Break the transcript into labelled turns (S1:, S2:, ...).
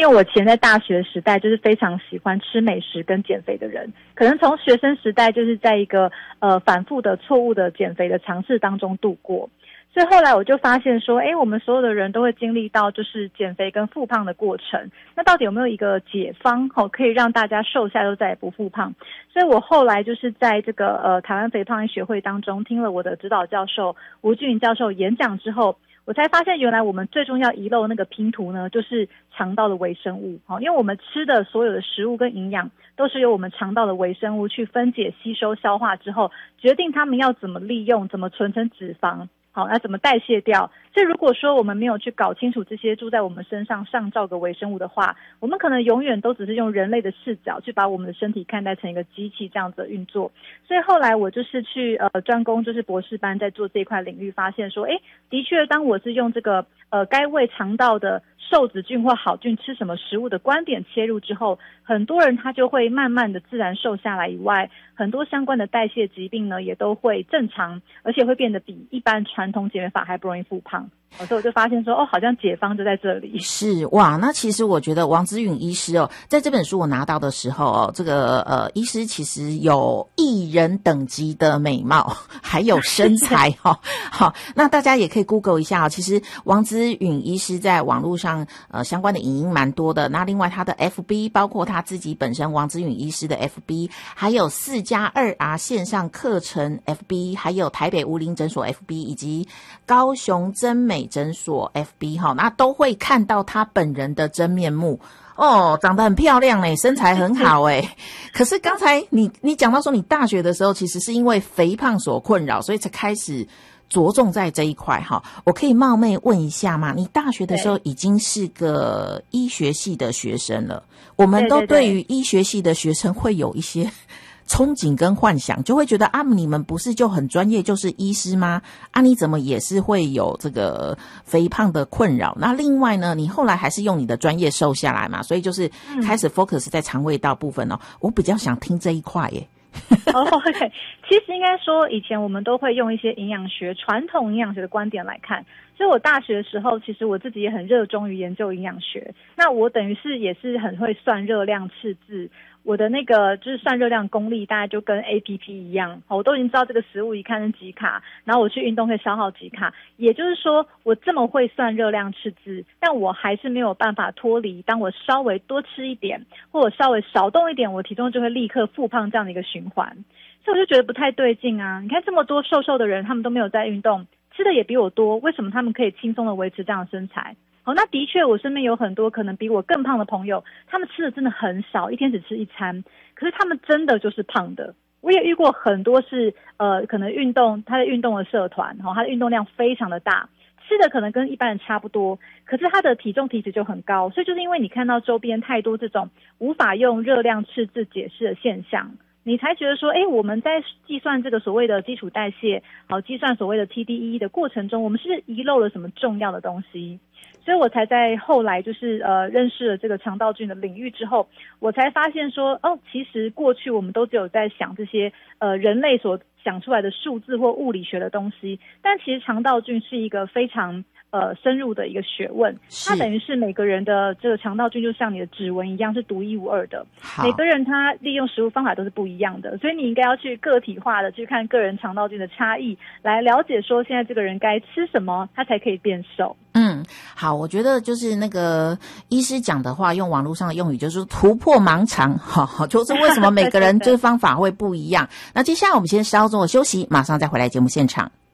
S1: 为我以前在大学时代就是非常喜欢吃美食跟减肥的人，可能从学生时代就是在一个反复的错误的减肥的尝试当中度过。所以后来我就发现说，我们所有的人都会经历到就是减肥跟复胖的过程，那到底有没有一个解方可以让大家瘦下又再也不复胖？所以我后来就是在这个台湾肥胖医学会当中听了我的指导教授吴俊颖教授演讲之后，我才发现原来我们最重要遗漏那个拼图呢，就是肠道的微生物。因为我们吃的所有的食物跟营养都是由我们肠道的微生物去分解、吸收、消化之后，决定它们要怎么利用、怎么存成脂肪。好，那怎么代谢掉？所以如果说我们没有去搞清楚这些住在我们身上上兆个微生物的话，我们可能永远都只是用人类的视角去把我们的身体看待成一个机器这样子的运作。所以后来我就是去专攻就是博士班在做这一块领域，发现说的确当我是用这个该为肠道的瘦子菌或好菌吃什么食物的观点切入之后，很多人他就会慢慢的自然瘦下来以外，很多相关的代谢疾病呢也都会正常，而且会变得比一般传统减肥法还不容易复胖。所以我就发现说好像解方就在这里。
S2: 是哇，那其实我觉得王姿允医师在这本书我拿到的时候这个医师其实有艺人等级的美貌，还有身材好，那大家也可以 Google 一下其实王姿允医师在网络上相关的影音蛮多的。那另外他的 FB 包括他自己本身王姿允医师的 FB， 还有4+2R 线上课程 FB， 还有台北乌林诊所 FB 以及高雄真美诊所 FB 那都会看到他本人的真面目长得很漂亮身材很好可是刚才你讲到说你大学的时候其实是因为肥胖所困扰，所以才开始着重在这一块我可以冒昧问一下吗？你大学的时候已经是个医学系的学生了，我们都对于医学系的学生会有一些憧憬跟幻想，就会觉得你们不是就很专业就是医师吗？你怎么也是会有这个肥胖的困扰？那另外呢，你后来还是用你的专业瘦下来嘛，所以就是开始 focus 在肠胃道部分我比较想听这一块耶。
S1: OK， 其实应该说以前我们都会用一些营养学传统营养学的观点来看，所以我大学的时候其实我自己也很热衷于研究营养学，那我等于是也是很会算热量赤字，我的那个就是算热量功力大概就跟 APP 一样，我都已经知道这个食物一看是几卡，然后我去运动可以消耗几卡，也就是说我这么会算热量赤字，但我还是没有办法脱离当我稍微多吃一点或者稍微少动一点，我体重就会立刻复胖这样的一个循环。所以我就觉得不太对劲啊，你看这么多瘦瘦的人他们都没有在运动，吃的也比我多，为什么他们可以轻松的维持这样的身材？那的确我身边有很多可能比我更胖的朋友，他们吃的真的很少，一天只吃一餐，可是他们真的就是胖的。我也遇过很多是可能他的运动的社团他的运动量非常的大，吃的可能跟一般人差不多，可是他的体重体脂就很高，所以就是因为你看到周边太多这种无法用热量赤字解释的现象，你才觉得说我们在计算这个所谓的基础代谢计算所谓的 TDEE 的过程中，我们是不是遗漏了什么重要的东西？所以我才在后来就是认识了这个肠道菌的领域之后，我才发现说其实过去我们都只有在想这些人类所想出来的数字或物理学的东西，但其实肠道菌是一个非常深入的一个学问，它等于是每个人的这个肠道菌就像你的指纹一样是独一无二的，每个人他利用食物方法都是不一样的，所以你应该要去个体化的去看个人肠道菌的差异，来了解说现在这个人该吃什么他才可以变瘦。
S2: 好，我觉得就是那个医师讲的话，用网络上的用语就是突破盲肠，就是为什么每个人这个方法会不一样。那接下来我们先稍作休息，马上再回来节目现场。